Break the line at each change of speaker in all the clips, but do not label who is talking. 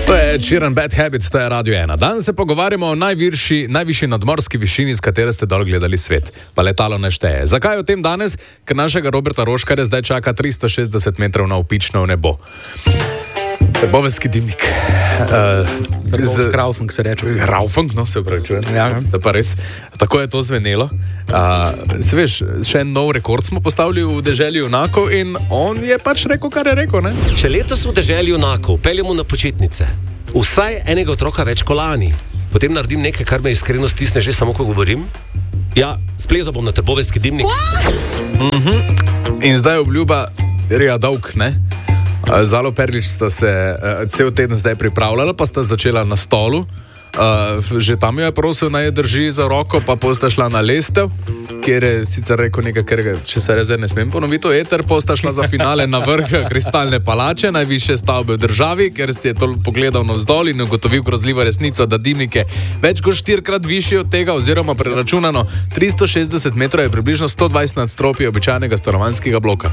To je Sheeran Bad Habits, to je Radio 1. Danes se pogovarjamo o najvišji nadmorski višini, z katere ste dol gledali svet. Pa letalo ne šteje. Zakaj o tem danes? Ker našega Roberta Roškarja zdaj čaka 360 metrov na vpično nebo. Trboveljski dimnik.
Raufung se reče.
Raufung, no se upravičujem.
Ja.
Pa res. Tako je to zvenelo. Se veš, še en nov rekord smo postavili v deželi junakov in on je pač rekel, kar je rekel, ne?
Če letos v deželi junakov peljemo na počitnice, vsaj enega otroka več kot lani, potem naredim nekaj, kar me iskreno stisne že samo, ko govorim. Ja, splezal bom na Trboveljski dimnik.
In zdaj obljuba Rija Dolg, ne? Zalo Perlič sta se cel teden zdaj pripravljala, pa sta začela na stolu. Že tam jo je prosil, naj drži za roko, pa posta šla na lestev, kjer je sicer rekel nekaj, ker če se zdaj ne smem ponoviti, eter, posta šla za finale na vrh Kristalne palače, najvišje stavbe v državi, ker si je to pogledal navzdol in ugotovil grozljivo resnico, da dimnik je več kot 4-krat višji od tega, oziroma preračunano 360 metrov je približno 120 nadstropij običajnega stanovanjskega bloka.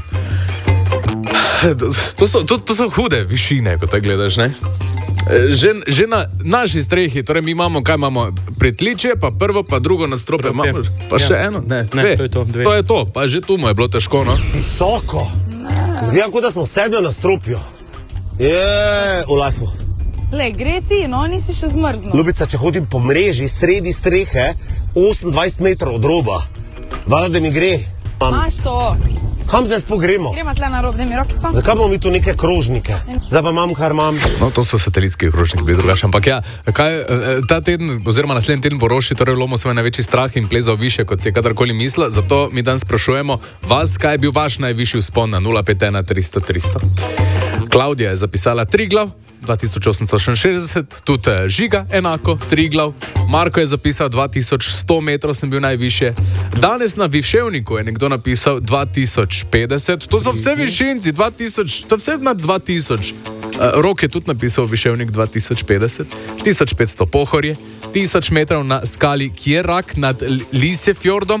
To so hude višine, ko te gledaš, ne? Že na naši strehi, torej mi imamo, kaj imamo, pritličje, pa prvo, pa drugo nadstropje, pa še eno? Ne,
to je to, dve.
To je to, pa že tu mu je bilo težko, no?
Visoko. Zgledam, kot da smo v 7. nadstropju. V lajfu.
Le, gre ti, no, nisi še zmrznil.
Ljubica, če hodim po mreži, sredi strehe, 28 metrov od roba. Vala, da mi gre.
Maš to.
Kam zdaj pogremo?
Gremo tle na rob, da mi rokico.
Zakaj bomo mi tu neke krožnike? Zdaj pa imam, kar imam.
No, to so satelitski krožniki, bi drugače. Ampak ja, ta teden, oziroma naslednji teden bo Roši, torej lomo svoj največji strah in plezal više, kot si je kadarkoli mislil. Zato mi danes sprašujemo vas, kaj je bil vaš najvišji vzpon na 051 300 300. Klaudija je zapisala Triglav, 2866, tudi Žiga, enako, Triglav. Marko je zapisal 2100 metrov, sem bil najvišje. Danes na Viševniku je nekdo napisal 2050, to so vse višinci, 2000, to vse nad 2000. Rok je tudi napisal Viševnik 2050, 1500 Pohorje, 1000 metrov na skali Kjerak nad Lisjefjordom.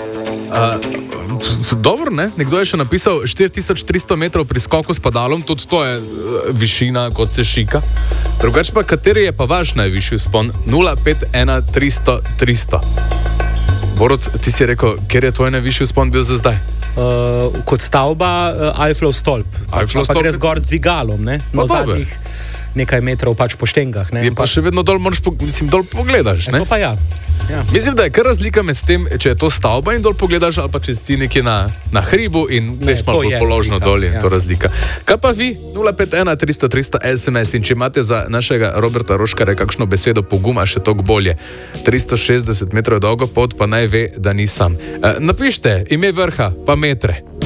Dobro, ne? Nekdo je še napisal 4300 metrov pri skoku s padalom, tudi to je višina kot se šika. Drugač pa, kateri je pa vaš najvišji vzpon? 051 300 300. Borod, ti si rekel, kjer je tvoj najvišji vzpon bil za zdaj?
Kot stavba Eifflov stolp. Pa gre zgor z dvigalom, ne? Na zadnjih nekaj metrov pač po štengah, ne?
Je pa še vedno dol, moraš dol pogledaš, ne?
To pa ja.
Mislim, da je kar razlika med tem, če je to stavba in dol pogledaš, ali pa če si ti nekje na hribu in veš malo položno dol in to razlika. Kaj pa vi? 051 300 300 SMS in če imate za našega Roberta Roškarja kakšno besedo poguma, še toliko bolje. 360 metrov dolgo pot, pa naj ve, da ni sam. Napište ime vrha, pa metre.